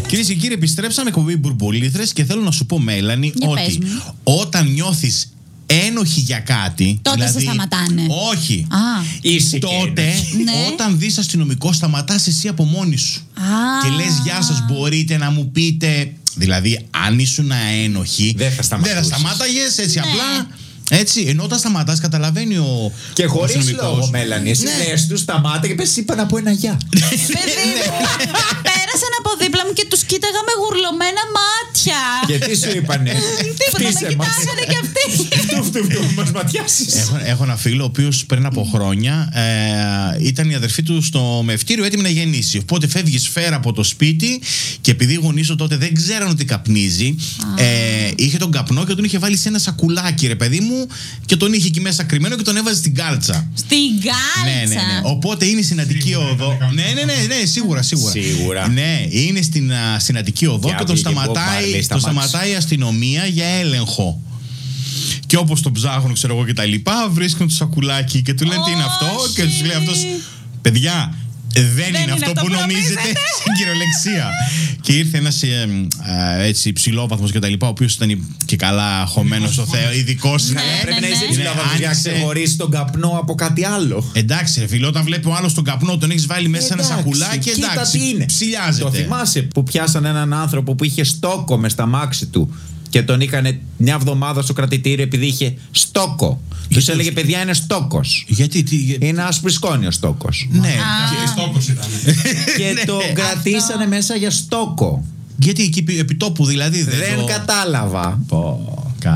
Κυρίες και κύριοι, επιστρέψαμε εκπομπή Μπουρμπολίθρες και θέλω να σου πω, Μέλανη, ότι όταν νιώθεις ένοχη για κάτι. Τότε δηλαδή, σε σταματάνε. Όχι. Τότε, όταν δεις αστυνομικό, σταματάς εσύ από μόνη σου. Και λες, γεια σας, μπορείτε να μου πείτε. Δηλαδή, αν ήσουν ένοχη, δεν θα σταμάταγες έτσι απλά. Έτσι, ενώ όταν σταματάς, καταλαβαίνει ο. Και χωρίς λόγο, Μέλανη. Εσύ λες του, σταμάτα και πες, είπα να πω ένα γεια. Πέρασαν από δίπλα μου και τους κοίταγα με γουρλωμένα μάτια. Και τι σου είπανε? Τίποτα, με κοιτάγανε κι αυτοί. Μας ματιάσεις. Έχω ένα φίλο ο οποίος πριν από χρόνια ήταν η αδερφή του στο μευτήριο έτοιμη να γεννήσει. Οπότε φεύγει σφαίρα από το σπίτι και επειδή οι γονείς του τότε δεν ξέραν ότι καπνίζει, είχε τον καπνό και τον είχε βάλει σε ένα σακουλάκι, ρε παιδί μου, και τον είχε εκεί μέσα κρυμμένο και τον έβαζε στην κάλτσα. Στην κάλτσα! Ναι. Οπότε είναι στην Αττική Οδό. Ναι, σίγουρα. Ναι, είναι στην Αττική Οδό και τον σταματάει η αστυνομία για έλεγχο. Και όπως τον ψάχνουν, ξέρω εγώ, και τα λοιπά, βρίσκουν το σακουλάκι και του λένε τι είναι αυτό. Και του λέει αυτός, παιδιά, δεν είναι αυτό που νομίζετε, στην κυριολεξία. Και ήρθε ένας έτσι ψηλόβαθμος και τα λοιπά, ο οποίος ήταν και καλά χωμένος στο Θεό, ειδικός. Πρέπει να είσαι ψηλόβαθμος για να ξεχωρίσεις τον καπνό από κάτι άλλο. Εντάξει, ρε φίλε, όταν βλέπει ο άλλος τον καπνό, τον έχεις βάλει μέσα σε ένα σακουλάκι, εντάξει, ψηλιάζεται. Το θυμάσαι που πιάσαν έναν άνθρωπο που είχε στόκο μες στα μάξι του και τον είχανε μια εβδομάδα στο κρατητήριο επειδή είχε στόκο. Τους έλεγε, παιδιά, είναι στόκος. Γιατί? Είναι ασπρισκόνιο στόκος. Ναι, και στόκος ήταν. Και τον κρατήσανε μέσα για στόκο. Γιατί εκεί επί τόπου δηλαδή δεν κατάλαβα.